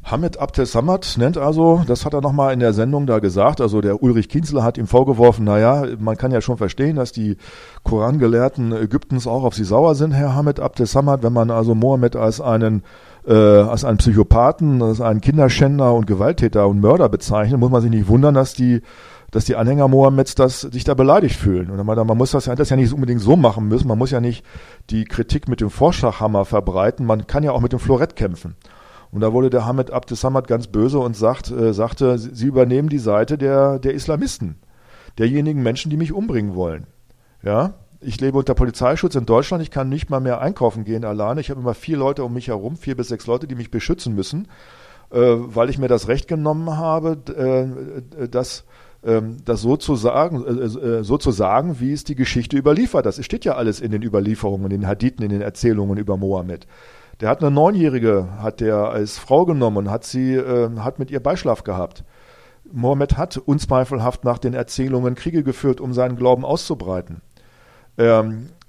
Hamid Abdessamad nennt also, das hat er nochmal in der Sendung da gesagt, also der Ulrich Kienzle hat ihm vorgeworfen, naja, man kann ja schon verstehen, dass die Korangelehrten Ägyptens auch auf sie sauer sind, Herr Hamid Abdessamad, wenn man also Mohammed als einen Psychopathen, als einen Kinderschänder und Gewalttäter und Mörder bezeichnet, muss man sich nicht wundern, dass die Anhänger Mohammeds sich da beleidigt fühlen. Und man muss das ja nicht unbedingt so machen müssen, man muss ja nicht die Kritik mit dem Vorschlaghammer verbreiten, man kann ja auch mit dem Florett kämpfen. Und da wurde der Hamid Abdessamad ganz böse und sagte, sie übernehmen die Seite der Islamisten, derjenigen Menschen, die mich umbringen wollen. Ja, ich lebe unter Polizeischutz in Deutschland, ich kann nicht mal mehr einkaufen gehen alleine. Ich habe immer 4 Leute um mich herum, 4 bis 6 Leute, die mich beschützen müssen, weil ich mir das Recht genommen habe, das so zu sagen, wie es die Geschichte überliefert. Das steht ja alles in den Überlieferungen, in den Hadithen, in den Erzählungen über Mohammed. Der hat eine 9-Jährige, hat der als Frau genommen und hat mit ihr Beischlaf gehabt. Mohammed hat unzweifelhaft nach den Erzählungen Kriege geführt, um seinen Glauben auszubreiten. Er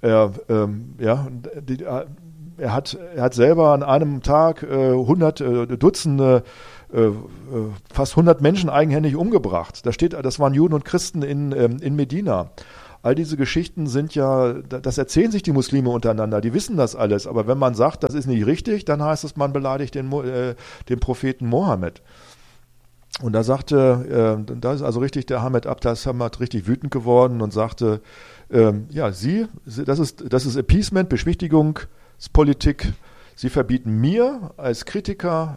hat selber an einem Tag fast 100 Menschen eigenhändig umgebracht. Das waren Juden und Christen in Medina. All diese Geschichten das erzählen sich die Muslime untereinander, die wissen das alles. Aber wenn man sagt, das ist nicht richtig, dann heißt es, man beleidigt den Propheten Mohammed. Und da ist also richtig der Hamid Abdessamad richtig wütend geworden und sagte, das ist Appeasement, Beschwichtigungspolitik. Sie verbieten mir als Kritiker,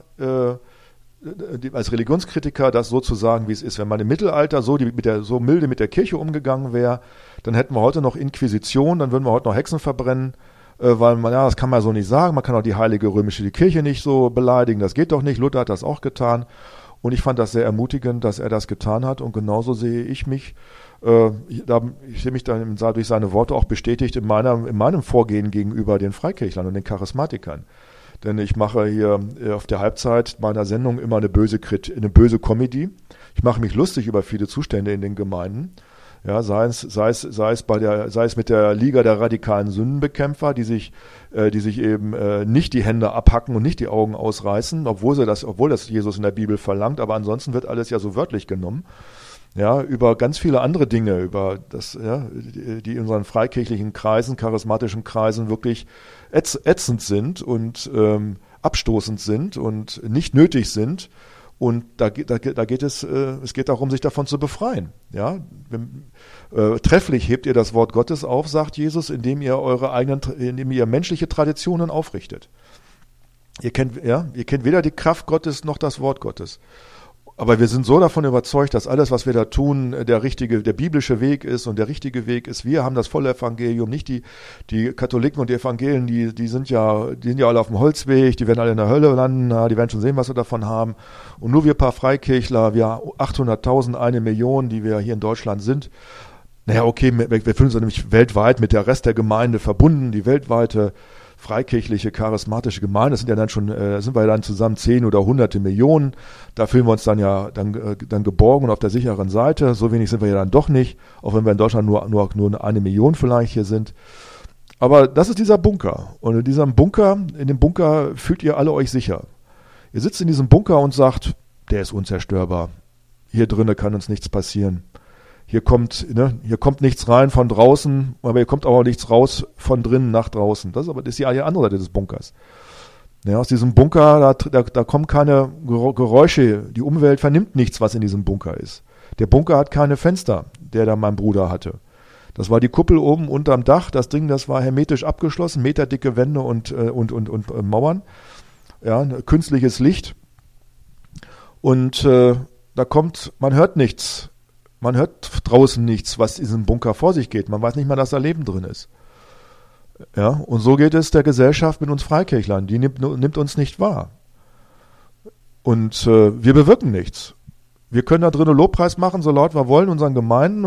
als Religionskritiker, das so zu sagen, wie es ist. Wenn man im Mittelalter so milde mit der Kirche umgegangen wäre, dann hätten wir heute noch Inquisition, dann würden wir heute noch Hexen verbrennen, weil das kann man so nicht sagen. Man kann auch die heilige römische Kirche nicht so beleidigen. Das geht doch nicht. Luther hat das auch getan. Und ich fand das sehr ermutigend, dass er das getan hat. Und genauso sehe ich mich. Ich sehe mich dann durch seine Worte auch bestätigt in meinem Vorgehen gegenüber den Freikirchlern und den Charismatikern. Denn ich mache hier auf der Halbzeit meiner Sendung immer eine böse Comedy. Ich mache mich lustig über viele Zustände in den Gemeinden. Ja, sei es mit der Liga der radikalen Sündenbekämpfer, die sich eben nicht die Hände abhacken und nicht die Augen ausreißen, obwohl das Jesus in der Bibel verlangt, aber ansonsten wird alles ja so wörtlich genommen. Ja, über ganz viele andere Dinge, die in unseren freikirchlichen Kreisen, charismatischen Kreisen wirklich ätzend sind und abstoßend sind und nicht nötig sind. Und da geht es geht darum, sich davon zu befreien. Ja, trefflich hebt ihr das Wort Gottes auf, sagt Jesus, indem ihr menschliche Traditionen aufrichtet. Ihr kennt weder die Kraft Gottes noch das Wort Gottes. Aber wir sind so davon überzeugt, dass alles, was wir da tun, der biblische Weg ist und der richtige Weg ist. Wir haben das volle Evangelium, nicht die Katholiken und die Evangelen, die sind ja alle auf dem Holzweg, die werden alle in der Hölle landen, die werden schon sehen, was sie davon haben. Und nur wir paar Freikirchler, wir 800.000, 1 Million, die wir hier in Deutschland sind. Naja, okay, wir fühlen uns nämlich weltweit mit der Rest der Gemeinde verbunden, die weltweite freikirchliche, charismatische Gemeinde, sind wir dann zusammen 10 oder hunderte Millionen, da fühlen wir uns dann geborgen und auf der sicheren Seite, so wenig sind wir ja dann doch nicht, auch wenn wir in Deutschland nur 1 Million vielleicht hier sind. Aber das ist dieser Bunker und in dem Bunker fühlt ihr alle euch sicher. Ihr sitzt in diesem Bunker und sagt, der ist unzerstörbar, hier drinnen kann uns nichts passieren. Hier kommt nichts rein von draußen, aber hier kommt auch nichts raus von drinnen nach draußen. Das ist die andere Seite des Bunkers. Ja, aus diesem Bunker, da kommen keine Geräusche. Die Umwelt vernimmt nichts, was in diesem Bunker ist. Der Bunker hat keine Fenster, der da mein Bruder hatte. Das war die Kuppel oben unterm Dach. Das Ding, das war hermetisch abgeschlossen, meterdicke Wände und Mauern. Ja, künstliches Licht. Und man hört nichts. Man hört draußen nichts, was in diesem Bunker vor sich geht. Man weiß nicht mal, dass da Leben drin ist. Ja, und so geht es der Gesellschaft mit uns Freikirchlern. Die nimmt uns nicht wahr. Und wir bewirken nichts. Wir können da drinnen Lobpreis machen, so laut wir wollen, unseren Gemeinden,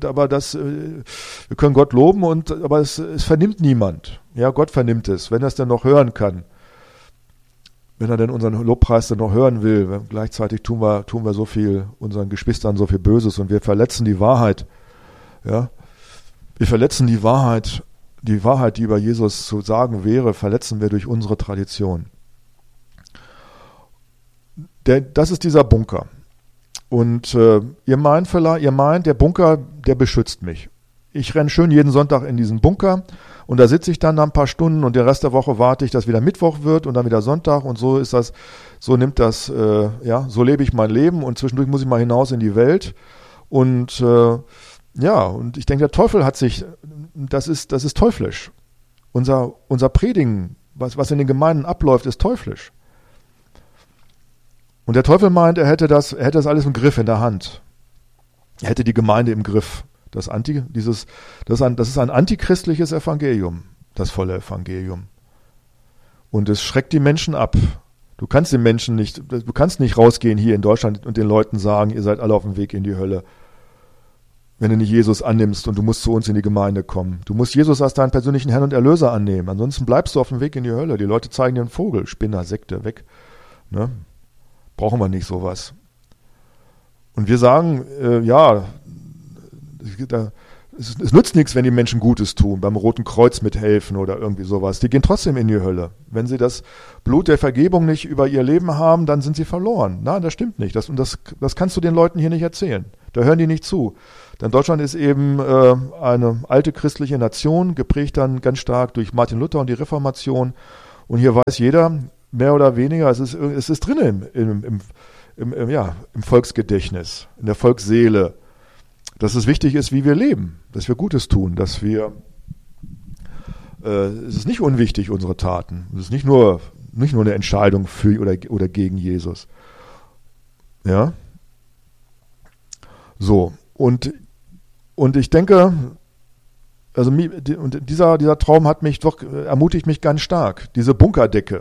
wir können Gott loben, aber es vernimmt niemand. Ja, Gott vernimmt es, wenn er es denn noch hören kann. Wenn er denn unseren Lobpreis dann noch hören will, gleichzeitig tun wir so viel unseren Geschwistern so viel Böses und wir verletzen die Wahrheit. Ja, wir verletzen die Wahrheit, die über Jesus zu sagen wäre, verletzen wir durch unsere Tradition. Das ist dieser Bunker. Und ihr meint, der Bunker, der beschützt mich. Ich renne schön jeden Sonntag in diesen Bunker und da sitze ich dann ein paar Stunden und den Rest der Woche warte ich, dass wieder Mittwoch wird und dann wieder Sonntag und so ist das, so nimmt das, so lebe ich mein Leben und zwischendurch muss ich mal hinaus in die Welt und und ich denke, der Teufel hat sich, das ist teuflisch. Unser Predigen, was in den Gemeinden abläuft, ist teuflisch. Und der Teufel meint, er hätte das alles im Griff, in der Hand. Er hätte die Gemeinde im Griff. Das ist ein antichristliches Evangelium, das volle Evangelium. Und es schreckt die Menschen ab. Du kannst nicht rausgehen hier in Deutschland und den Leuten sagen, ihr seid alle auf dem Weg in die Hölle, wenn du nicht Jesus annimmst und du musst zu uns in die Gemeinde kommen. Du musst Jesus als deinen persönlichen Herrn und Erlöser annehmen, ansonsten bleibst du auf dem Weg in die Hölle. Die Leute zeigen dir einen Vogel, Spinner, Sekte, weg. Ne? Brauchen wir nicht sowas. Und wir sagen, es nützt nichts, wenn die Menschen Gutes tun, beim Roten Kreuz mithelfen oder irgendwie sowas. Die gehen trotzdem in die Hölle. Wenn sie das Blut der Vergebung nicht über ihr Leben haben, dann sind sie verloren. Nein, das stimmt nicht. Das kannst du den Leuten hier nicht erzählen. Da hören die nicht zu. Denn Deutschland ist eben eine alte christliche Nation, geprägt dann ganz stark durch Martin Luther und die Reformation. Und hier weiß jeder, mehr oder weniger, es ist drin im Volksgedächtnis, in der Volksseele, dass es wichtig ist, wie wir leben, dass wir Gutes tun, es ist nicht unwichtig, unsere Taten. Es ist nicht nur eine Entscheidung für oder gegen Jesus. Ja? So, und ich denke, also dieser Traum ermutigt mich ganz stark. Diese Bunkerdecke.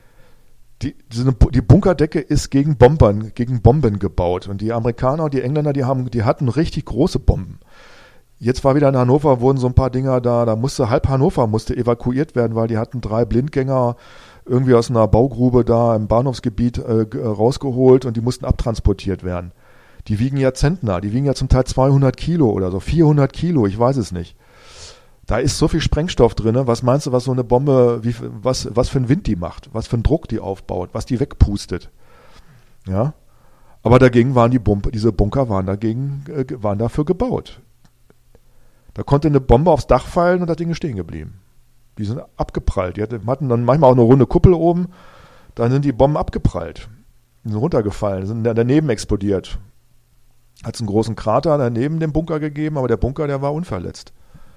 Die Bunkerdecke ist gegen Bomben gebaut. Und die Amerikaner und die Engländer, die hatten richtig große Bomben. Jetzt war wieder in Hannover, wurden so ein paar Dinger halb Hannover musste evakuiert werden, weil die hatten 3 Blindgänger irgendwie aus einer Baugrube da im Bahnhofsgebiet rausgeholt und die mussten abtransportiert werden. Die wiegen ja Zentner, die wiegen ja zum Teil 200 Kilo oder so, 400 Kilo, ich weiß es nicht. Da ist so viel Sprengstoff drin. Was meinst du, was so eine Bombe, was für einen Wind die macht, was für einen Druck die aufbaut, was die wegpustet? Ja? Aber dagegen waren diese Bunker waren dafür gebaut. Da konnte eine Bombe aufs Dach fallen und das Ding ist stehen geblieben. Die sind abgeprallt. Die hatten dann manchmal auch eine runde Kuppel oben. Dann sind die Bomben abgeprallt. Die sind runtergefallen, sind daneben explodiert. Hat es einen großen Krater daneben dem Bunker gegeben, aber der Bunker, der war unverletzt.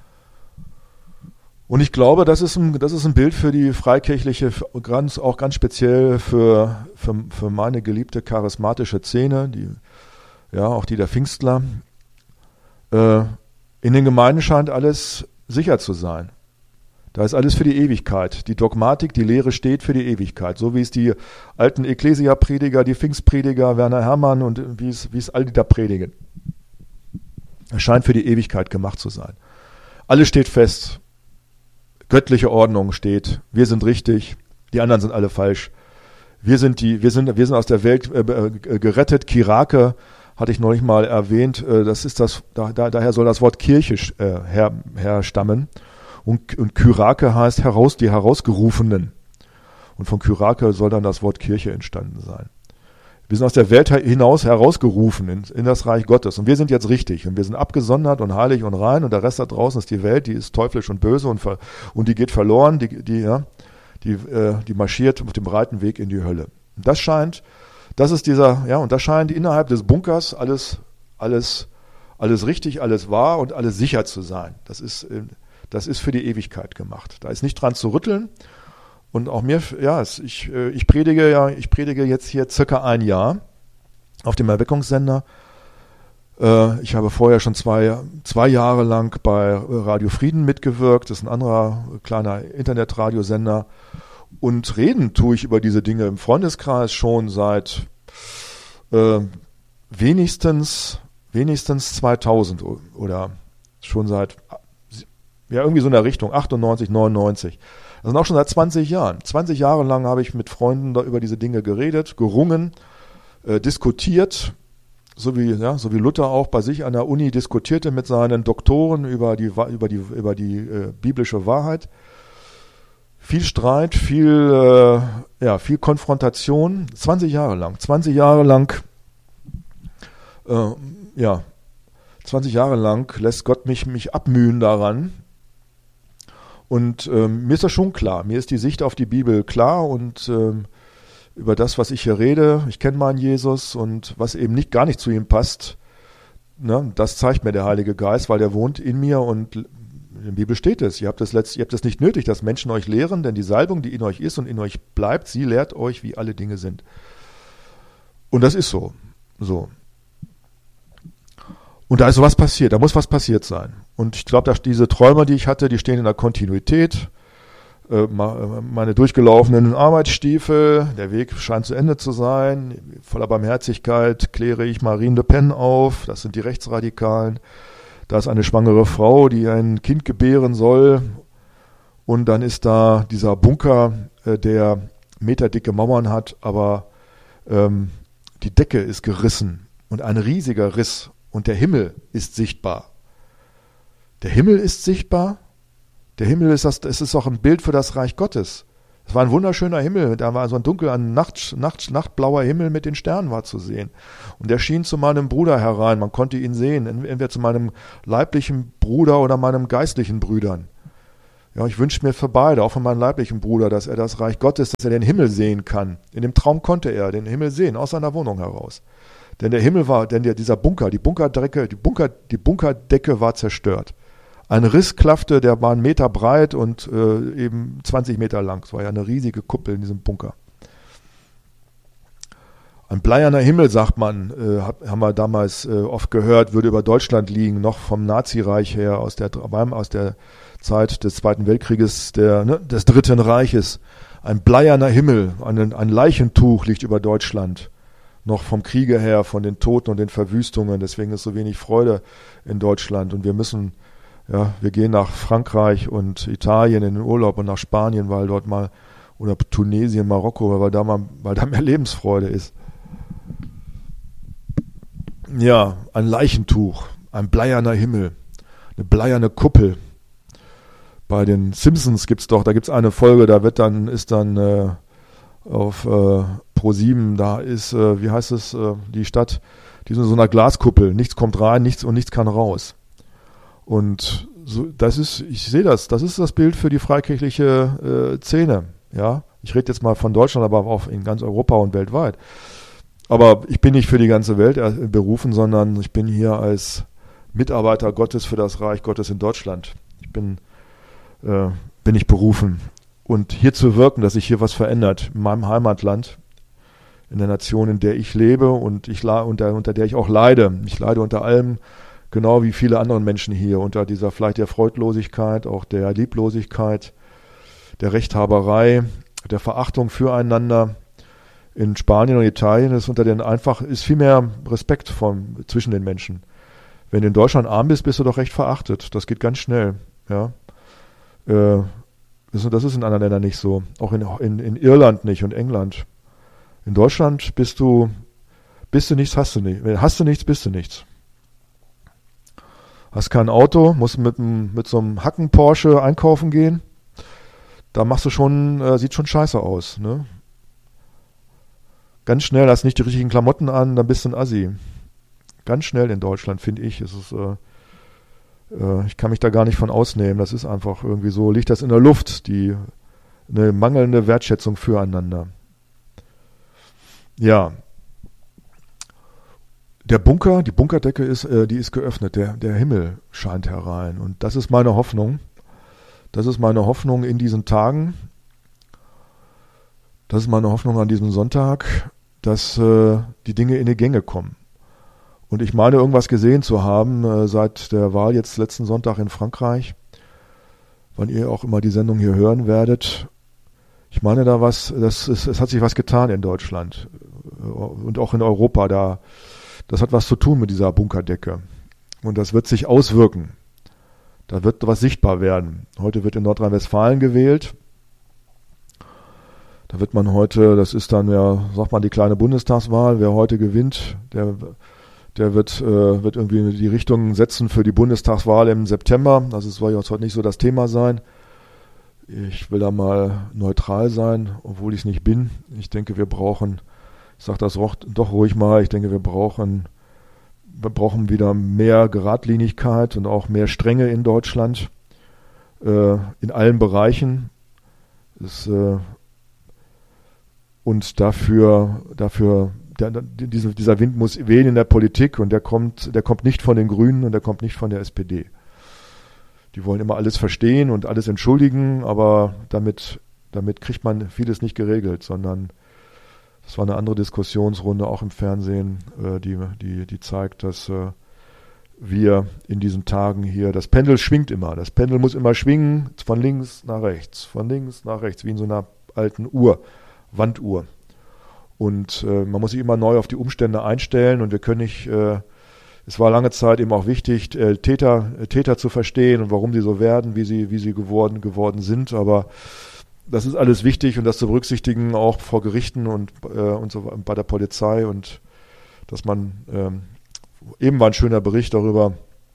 Und ich glaube, das ist ein Bild für die freikirchliche, auch ganz speziell für meine geliebte charismatische Szene, auch die der Pfingstler. In den Gemeinden scheint alles sicher zu sein. Da ist alles für die Ewigkeit. Die Dogmatik, die Lehre steht für die Ewigkeit. So wie es die alten Ekklesia-Prediger, die Pfingstprediger, Werner Herrmann und wie es all die da predigen. Es scheint für die Ewigkeit gemacht zu sein. Alles steht fest. Göttliche Ordnung steht. Wir sind richtig. Die anderen sind alle falsch. Wir sind aus der Welt gerettet. Kirake hatte ich neulich mal erwähnt. Daher soll das Wort Kirche herstammen. Und Kyrake heißt die Herausgerufenen. Und von Kyrake soll dann das Wort Kirche entstanden sein. Wir sind aus der Welt hinaus herausgerufen in das Reich Gottes. Und wir sind jetzt richtig. Und wir sind abgesondert und heilig und rein. Und der Rest da draußen ist die Welt, die ist teuflisch und böse und die geht verloren. Die marschiert auf dem breiten Weg in die Hölle. Und das scheint innerhalb des Bunkers alles richtig, alles wahr und alles sicher zu sein. Das ist für die Ewigkeit gemacht. Da ist nicht dran zu rütteln. Und auch ich predige jetzt hier circa ein Jahr auf dem Erweckungssender. Ich habe vorher schon zwei Jahre lang bei Radio Frieden mitgewirkt. Das ist ein anderer kleiner Internetradiosender. Und reden tue ich über diese Dinge im Freundeskreis schon seit wenigstens 2000 oder schon seit irgendwie so in der Richtung 98, 99. Das sind auch schon seit 20 Jahren. 20 Jahre lang habe ich mit Freunden da über diese Dinge geredet, gerungen, diskutiert, so wie Luther auch bei sich an der Uni diskutierte mit seinen Doktoren über die biblische Wahrheit. Viel Streit, viel Konfrontation, 20 Jahre lang, 20 Jahre lang lässt Gott mich abmühen daran. Und mir ist das schon klar, mir ist die Sicht auf die Bibel klar und über das, was ich hier rede, ich kenne meinen Jesus und was eben gar nicht zu ihm passt, ne, das zeigt mir der Heilige Geist, weil der wohnt in mir und in der Bibel steht es. Ihr habt es nicht nötig, dass Menschen euch lehren, denn die Salbung, die in euch ist und in euch bleibt, sie lehrt euch, wie alle Dinge sind. Und das ist so. Und da ist sowas passiert, da muss was passiert sein. Und ich glaube, dass diese Träume, die ich hatte, die stehen in der Kontinuität. Meine durchgelaufenen Arbeitsstiefel, der Weg scheint zu Ende zu sein. Voller Barmherzigkeit kläre ich Marine Le Pen auf, das sind die Rechtsradikalen. Da ist eine schwangere Frau, die ein Kind gebären soll. Und dann ist da dieser Bunker, der meterdicke Mauern hat, aber die Decke ist gerissen und ein riesiger Riss. Und der Himmel ist sichtbar. Der Himmel ist sichtbar. Der Himmel es ist auch ein Bild für das Reich Gottes. Es war ein wunderschöner Himmel, da war so ein nachtblauer Himmel mit den Sternen war zu sehen. Und der schien zu meinem Bruder herein, man konnte ihn sehen, entweder zu meinem leiblichen Bruder oder meinem geistlichen Brüdern. Ja, ich wünsche mir für beide, auch von meinem leiblichen Bruder, dass er das Reich Gottes, dass er den Himmel sehen kann. In dem Traum konnte er den Himmel sehen, aus seiner Wohnung heraus. Denn der Himmel dieser Bunker, die Bunkerdecke war zerstört. Ein Riss klaffte, der war 1 Meter breit und eben 20 Meter lang. Es war ja eine riesige Kuppel in diesem Bunker. Ein bleierner Himmel, sagt man, haben wir damals oft gehört, würde über Deutschland liegen, noch vom Nazireich her, aus der Zeit des Zweiten Weltkrieges, des Dritten Reiches. Ein bleierner Himmel, ein Leichentuch liegt über Deutschland. Noch vom Kriege her, von den Toten und den Verwüstungen. Deswegen ist so wenig Freude in Deutschland. Und wir gehen nach Frankreich und Italien in den Urlaub und nach Spanien, weil dort oder Tunesien, Marokko, weil da mehr Lebensfreude ist. Ja, ein Leichentuch, ein bleierner Himmel, eine bleierne Kuppel. Bei den Simpsons gibt's eine Folge, ist dann auf Pro7, da ist, die Stadt, die ist in so einer Glaskuppel, nichts kommt rein, nichts kann raus. Und so, ich sehe das ist das Bild für die freikirchliche Szene. Ja, ich rede jetzt mal von Deutschland, aber auch in ganz Europa und weltweit. Aber ich bin nicht für die ganze Welt berufen, sondern ich bin hier als Mitarbeiter Gottes für das Reich Gottes in Deutschland. Bin ich berufen. Und hier zu wirken, dass sich hier was verändert, in meinem Heimatland, in der Nation, in der ich lebe und unter der ich auch leide. Ich leide unter allem, genau wie viele andere Menschen hier, unter dieser vielleicht der Freudlosigkeit, auch der Lieblosigkeit, der der Verachtung füreinander. In Spanien und Italien ist viel mehr Respekt zwischen den Menschen. Wenn du in Deutschland arm bist, bist du doch recht verachtet. Das geht ganz schnell. Ja. Das ist in anderen Ländern nicht so. Auch in Irland nicht und England. In Deutschland bist du nichts, hast du nichts. Hast du nichts, bist du nichts. Hast kein Auto, musst mit so einem Hacken-Porsche einkaufen gehen. Da sieht schon scheiße aus. Ne? Ganz schnell, hast nicht die richtigen Klamotten an, dann bist du ein Assi. Ganz schnell in Deutschland, finde ich. Ich kann mich da gar nicht von ausnehmen. Das ist einfach irgendwie so, liegt das in der Luft, eine mangelnde Wertschätzung füreinander. Ja. Der Bunker, die Bunkerdecke die ist geöffnet, der Himmel scheint herein. Und das ist meine Hoffnung. Das ist meine Hoffnung in diesen Tagen. Das ist meine Hoffnung an diesem Sonntag, dass die Dinge in die Gänge kommen. Und ich meine, irgendwas gesehen zu haben seit der Wahl jetzt letzten Sonntag in Frankreich, wann ihr auch immer die Sendung hier hören werdet. Ich meine da es hat sich was getan in Deutschland und auch in Europa. Das hat was zu tun mit dieser Bunkerdecke. Und das wird sich auswirken. Da wird was sichtbar werden. Heute wird in Nordrhein-Westfalen gewählt. Da wird man heute, das ist dann die kleine Bundestagswahl, wer heute gewinnt, der wird irgendwie die Richtung setzen für die Bundestagswahl im September. Das soll jetzt heute nicht so das Thema sein. Ich will da mal neutral sein, obwohl ich es nicht bin. Ich denke, wir brauchen, ich sage das doch ruhig mal, ich denke, wir brauchen wieder mehr Geradlinigkeit und auch mehr Strenge in Deutschland, in allen Bereichen. Und dieser Wind muss wehen in der Politik und der kommt nicht von den Grünen und der kommt nicht von der SPD. Die wollen immer alles verstehen und alles entschuldigen, aber damit kriegt man vieles nicht geregelt, sondern das war eine andere Diskussionsrunde auch im Fernsehen, die zeigt, dass wir in diesen Tagen hier, das Pendel schwingt immer, das Pendel muss immer schwingen, von links nach rechts, wie in so einer alten Wanduhr. Und man muss sich immer neu auf die Umstände einstellen und wir können nicht, es war lange Zeit eben auch wichtig, Täter zu verstehen und warum sie so werden, wie sie geworden sind, aber das ist alles wichtig und das zu berücksichtigen, auch vor Gerichten und so bei der Polizei und dass man, eben war ein schöner Bericht darüber,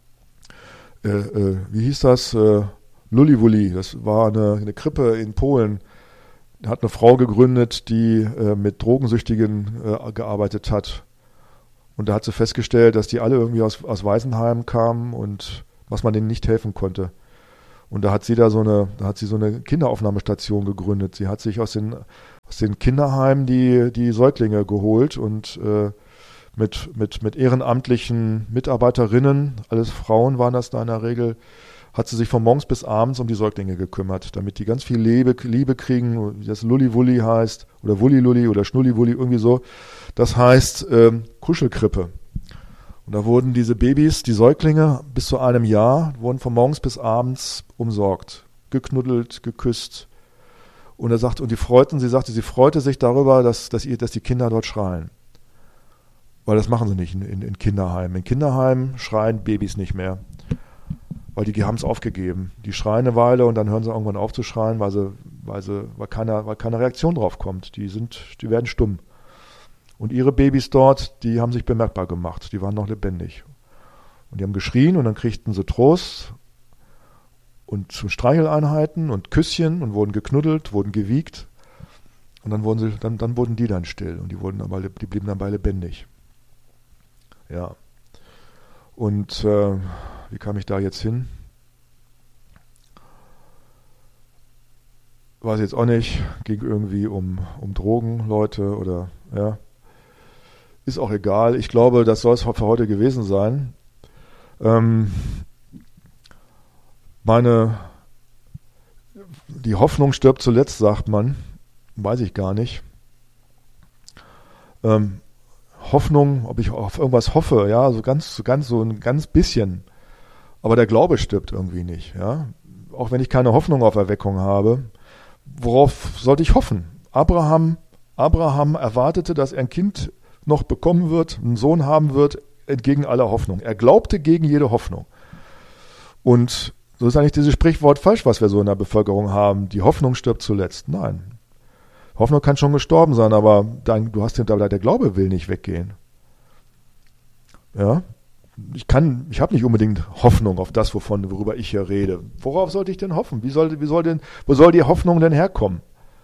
wie hieß das, Lulliwulli, das war eine Krippe in Polen, hat eine Frau gegründet, die mit Drogensüchtigen gearbeitet hat. Und da hat sie festgestellt, dass die alle irgendwie aus Waisenheimen kamen und was man denen nicht helfen konnte. Und da hat sie so eine Kinderaufnahmestation gegründet. Sie hat sich aus den Kinderheimen die Säuglinge geholt und mit ehrenamtlichen Mitarbeiterinnen, alles Frauen waren das da in der Regel, hat sie sich von morgens bis abends um die Säuglinge gekümmert, damit die ganz viel Liebe kriegen, wie das Lulli-Wulli heißt, oder Wulli-Lulli oder Schnulli-Wulli, irgendwie so. Das heißt Kuschelkrippe. Und da wurden diese Babys, die Säuglinge, bis zu einem Jahr, wurden von morgens bis abends umsorgt, geknuddelt, geküsst. Und sie freute sich darüber, dass die Kinder dort schreien. Weil das machen sie nicht in Kinderheimen. In Kinderheimen schreien Babys nicht mehr. Weil die haben es aufgegeben. Die schreien eine Weile und dann hören sie irgendwann auf zu schreien, weil keine Reaktion drauf kommt. Die werden stumm. Und ihre Babys dort, die haben sich bemerkbar gemacht. Die waren noch lebendig. Und die haben geschrien und dann kriegten sie Trost und zu Streicheleinheiten und Küsschen und wurden geknuddelt, wurden gewiegt. Und dann wurden die dann still und die blieben dann bei lebendig. Ja. Und wie kam ich da jetzt hin? Weiß jetzt auch nicht. Ging irgendwie um Drogenleute oder ja. Ist auch egal. Ich glaube, das soll es für heute gewesen sein. Die Hoffnung stirbt zuletzt, sagt man. Weiß ich gar nicht. Hoffnung, ob ich auf irgendwas hoffe, ja, so ein ganz bisschen. Aber der Glaube stirbt irgendwie nicht, ja. Auch wenn ich keine Hoffnung auf Erweckung habe, worauf sollte ich hoffen? Abraham erwartete, dass er ein Kind noch bekommen wird, einen Sohn haben wird, entgegen aller Hoffnung. Er glaubte gegen jede Hoffnung. Und so ist eigentlich dieses Sprichwort falsch, was wir so in der Bevölkerung haben. Die Hoffnung stirbt zuletzt. Nein. Hoffnung kann schon gestorben sein, aber der Glaube will nicht weggehen. Ja. Ich habe nicht unbedingt Hoffnung auf das, worüber ich hier rede. Worauf sollte ich denn hoffen? Wo soll die Hoffnung denn herkommen?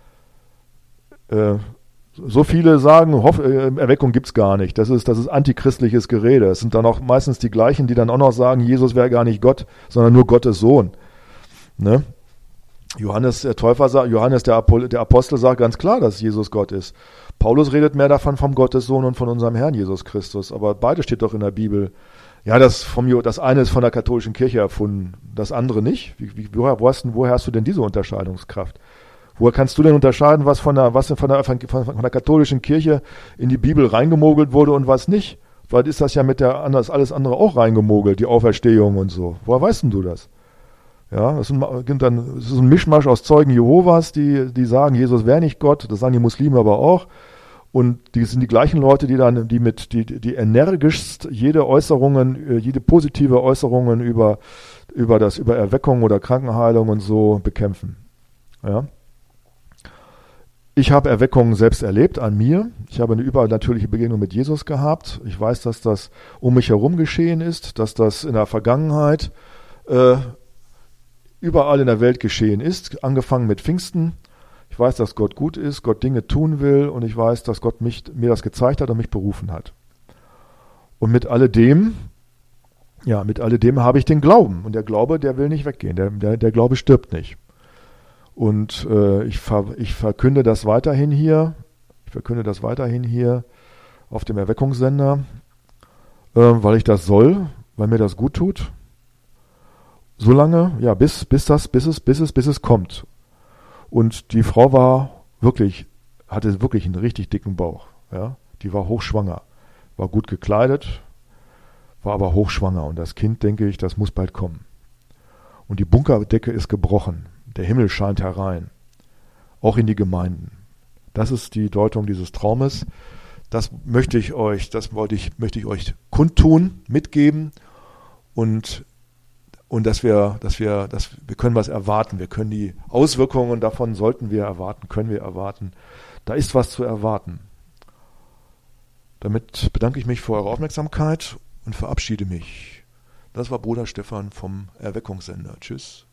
So viele sagen, Erweckung gibt's gar nicht. Das ist antichristliches Gerede. Es sind dann auch meistens die gleichen, die dann auch noch sagen, Jesus wäre gar nicht Gott, sondern nur Gottes Sohn. Ne? Johannes der Apostel sagt ganz klar, dass Jesus Gott ist. Paulus redet mehr davon vom Gottessohn und von unserem Herrn Jesus Christus. Aber beides steht doch in der Bibel. Ja, das eine ist von der katholischen Kirche erfunden, das andere nicht. Woher hast du denn diese Unterscheidungskraft? Woher kannst du denn unterscheiden, was von der katholischen Kirche in die Bibel reingemogelt wurde und was nicht? Weil ist das ja alles andere auch reingemogelt, die Auferstehung und so. Woher weißt denn du das? Ja, es ist ein Mischmasch aus Zeugen Jehovas, die sagen, Jesus wäre nicht Gott, das sagen die Muslime aber auch. Und die sind die gleichen Leute, die energischst jede positive Äußerungen über Erweckung oder Krankenheilung und so bekämpfen. Ja. Ich habe Erweckungen selbst erlebt an mir. Ich habe eine übernatürliche Begegnung mit Jesus gehabt. Ich weiß, dass das um mich herum geschehen ist, dass das in der Vergangenheit überall in der Welt geschehen ist, angefangen mit Pfingsten. Ich weiß, dass Gott gut ist, Gott Dinge tun will und ich weiß, dass Gott mir das gezeigt hat und mich berufen hat. Und mit alledem habe ich den Glauben. Und der Glaube, der will nicht weggehen. Der Glaube stirbt nicht. Und ich verkünde das weiterhin hier. Auf dem Erweckungssender, weil ich das soll, weil mir das gut tut. Solange, ja, bis es kommt. Und die Frau hatte wirklich einen richtig dicken Bauch. Ja? Die war hochschwanger, war gut gekleidet, war aber hochschwanger. Und das Kind, denke ich, das muss bald kommen. Und die Bunkerdecke ist gebrochen. Der Himmel scheint herein. Auch in die Gemeinden. Das ist die Deutung dieses Traumes. Das möchte ich euch kundtun, mitgeben und dass wir können was erwarten. Wir können die Auswirkungen davon können wir erwarten. Da ist was zu erwarten. Damit bedanke ich mich für eure Aufmerksamkeit und verabschiede mich. Das war Bruder Stefan vom Erweckungssender. Tschüss.